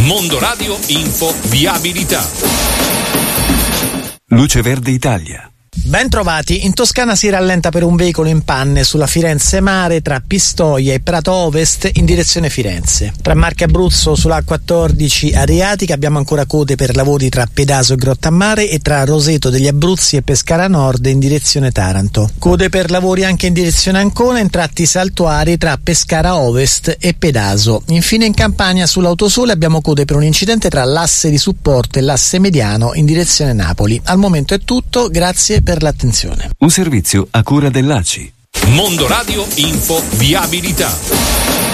Mondo Radio Info Viabilità. Luce Verde Italia. Ben trovati. In Toscana si rallenta per un veicolo in panne sulla Firenze Mare tra Pistoia e Prato Ovest in direzione Firenze. Tra Marche Abruzzo sulla A14 Adriatica abbiamo ancora code per lavori tra Pedaso e Grottammare e tra Roseto degli Abruzzi e Pescara Nord in direzione Taranto. Code per lavori anche in direzione Ancona in tratti saltuari tra Pescara Ovest e Pedaso. Infine in Campania sull'Autosole abbiamo code per un incidente tra l'asse di supporto e l'asse mediano in direzione Napoli. Al momento è tutto, grazie per l'attenzione. Un servizio a cura dell'ACI. Mondo Radio Info Viabilità.